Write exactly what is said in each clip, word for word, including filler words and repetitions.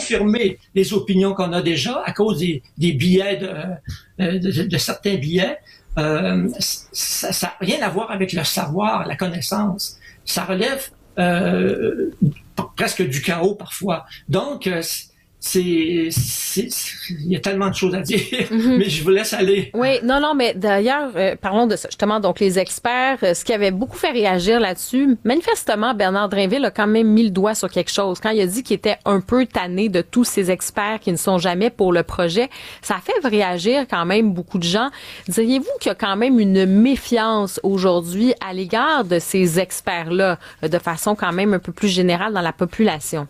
confirmer les opinions qu'on a déjà à cause des, des billets, de, de, de certains billets. Euh, ça n'a rien à voir avec le savoir, la connaissance. Ça relève euh, presque du chaos parfois. Donc, c'est, c'est, il y a tellement de choses à dire, mm-hmm. mais je vous laisse aller. Oui, non, non, mais d'ailleurs, euh, parlons de ça. Justement, donc les experts, euh, ce qui avait beaucoup fait réagir là-dessus, manifestement, Bernard Drinville a quand même mis le doigt sur quelque chose. Quand il a dit qu'il était un peu tanné de tous ces experts qui ne sont jamais pour le projet, ça a fait réagir quand même beaucoup de gens. Diriez-vous qu'il y a quand même une méfiance aujourd'hui à l'égard de ces experts-là, euh, de façon quand même un peu plus générale dans la population?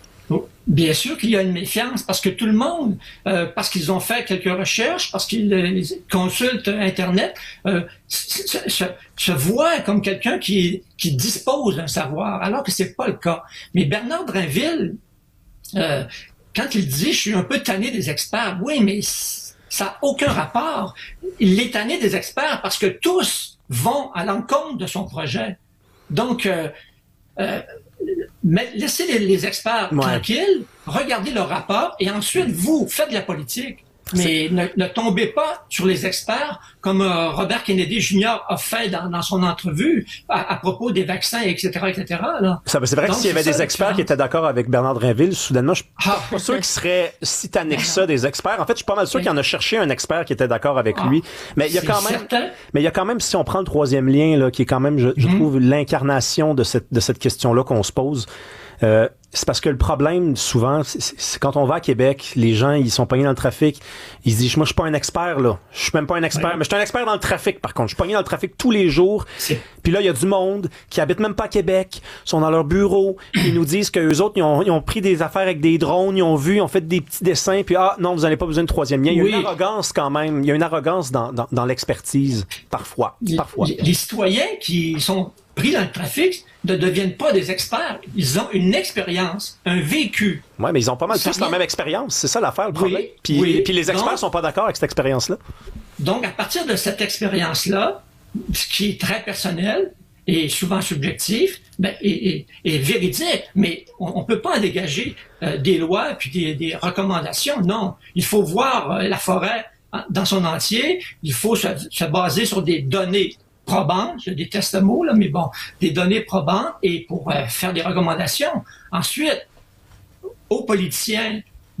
Bien sûr qu'il y a une méfiance parce que tout le monde, euh, parce qu'ils ont fait quelques recherches, parce qu'ils euh, consultent Internet, euh, se, se, se voient comme quelqu'un qui, qui dispose d'un savoir, alors que c'est pas le cas. Mais Bernard Drinville, euh, quand il dit « je suis un peu tanné des experts », oui, mais ça n'a aucun rapport. Il est tanné des experts parce que tous vont à l'encontre de son projet. Donc, euh, euh, mais laissez les, les experts ouais. tranquilles, regardez leur rapport et ensuite, vous, faites de la politique. Mais ne, ne tombez pas sur les experts comme euh, Robert Kennedy Junior a fait dans, dans son entrevue à, à propos des vaccins, et cetera, et cetera. Là. Ça, c'est vrai Donc, que s'il y avait des experts qui étaient d'accord avec Bernard Drinville, soudainement, je suis ah. pas sûr qu'il serait si tanné que ça des experts. En fait, je suis pas mal sûr qu'il en a cherché un expert qui était d'accord avec ah. lui. Mais il y a quand même, certain. mais il y a quand même, si on prend le troisième lien, là, qui est quand même, je, je mm. trouve, l'incarnation de cette, de cette question-là qu'on se pose. Euh, c'est parce que le problème, souvent, c'est, c'est quand on va à Québec, les gens, ils sont pognés dans le trafic, ils se disent, moi, je suis pas un expert, là. Je suis même pas un expert, ouais. mais je suis un expert dans le trafic, par contre. Je suis pogné dans le trafic tous les jours. C'est... Puis là, il y a du monde qui habite même pas à Québec, sont dans leur bureau, ils nous disent qu'eux autres, ils ont, ils ont pris des affaires avec des drones, ils ont vu, ils ont fait des petits dessins, puis ah, non, vous n'avez pas besoin de troisième lien. Il y a oui. une arrogance quand même. Il y a une arrogance dans, dans, dans l'expertise, parfois. parfois. Les, les citoyens qui sont pris dans le trafic ne deviennent pas des experts. Ils ont une expérience, un vécu. Oui, mais ils ont pas mal tous la même expérience. C'est ça l'affaire, le problème. Oui, puis, oui. puis les experts donc, sont pas d'accord avec cette expérience-là. Donc, à partir de cette expérience-là, ce qui est très personnel et souvent subjectif, ben, et, et, et véridique, mais on ne peut pas en dégager euh, des lois puis des, des recommandations. Non, il faut voir euh, la forêt dans son entier. Il faut se, se baser sur des données probantes, je déteste le mot, là, mais bon, des données probantes et pour euh, faire des recommandations. Ensuite, aux politiciens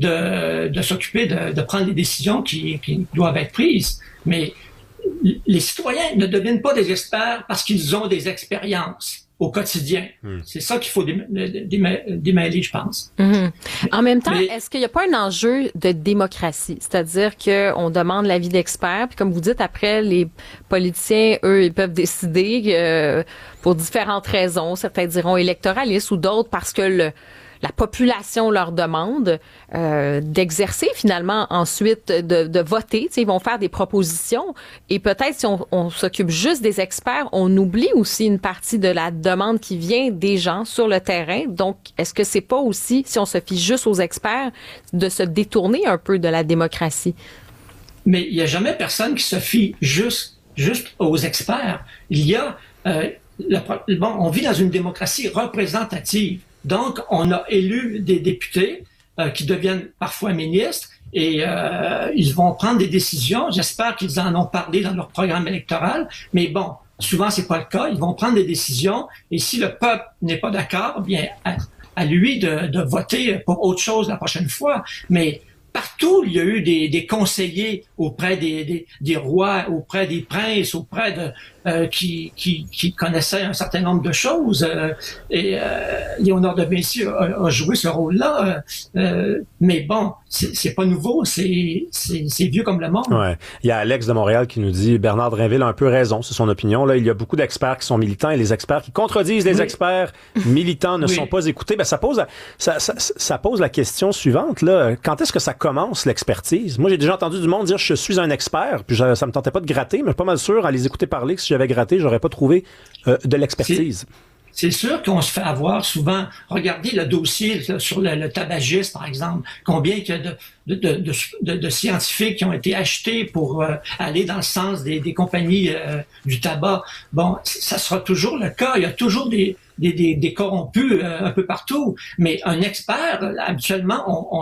de, de s'occuper de, de prendre les décisions qui, qui doivent être prises. Mais les citoyens ne deviennent pas des experts parce qu'ils ont des expériences au quotidien. Mmh. C'est ça qu'il faut démêler, démêler, je pense. Mmh. En même temps, mais, est-ce qu'il n'y a pas un enjeu de démocratie? C'est-à-dire qu'on demande l'avis d'experts, puis comme vous dites, après, les politiciens, eux, ils peuvent décider euh, pour différentes raisons. Certains diront électoralistes ou d'autres parce que le la population leur demande euh, d'exercer finalement ensuite, de, de voter. T'sais, ils vont faire des propositions et peut-être si on, on s'occupe juste des experts, on oublie aussi une partie de la demande qui vient des gens sur le terrain. Donc, est-ce que c'est pas aussi, si on se fie juste aux experts, de se détourner un peu de la démocratie? Mais il n'y a jamais personne qui se fie juste, juste aux experts. Il y a... Euh, le, bon, on vit dans une démocratie représentative. Donc, on a élu des députés euh, qui deviennent parfois ministres et euh, ils vont prendre des décisions. J'espère qu'ils en ont parlé dans leur programme électoral. Mais bon, souvent, c'est pas le cas. Ils vont prendre des décisions et si le peuple n'est pas d'accord, bien, à, à lui de, de voter pour autre chose la prochaine fois. Mais partout, il y a eu des, des conseillers auprès des, des, des rois, auprès des princes, auprès de euh, qui, qui, qui connaissaient un certain nombre de choses. Euh, et euh, Léonard de Vinci a, a joué ce rôle-là. Euh, mais bon, c'est, c'est pas nouveau, c'est, c'est, c'est vieux comme le monde. Ouais. Il y a Alex de Montréal qui nous dit Bernard Drinville a un peu raison, c'est son opinion. Là, il y a beaucoup d'experts qui sont militants et les experts qui contredisent les oui. experts militants ne oui. sont pas écoutés. Ben ça pose ça, ça, ça pose la question suivante là. Quand est-ce que ça commence l'expertise? Moi, j'ai déjà entendu du monde dire je suis un expert, puis je, ça me tentait pas de gratter, mais je suis pas mal sûr à les écouter parler que si j'avais gratté, j'aurais pas trouvé euh, de l'expertise. C'est, c'est sûr qu'on se fait avoir souvent. Regardez le dossier là, sur le, le tabagisme, par exemple. Combien il y a de, de, de, de, de, de scientifiques qui ont été achetés pour euh, aller dans le sens des, des compagnies euh, du tabac. Bon, ça sera toujours le cas. Il y a toujours des, des, des, des corrompus euh, un peu partout. Mais un expert, habituellement, on, on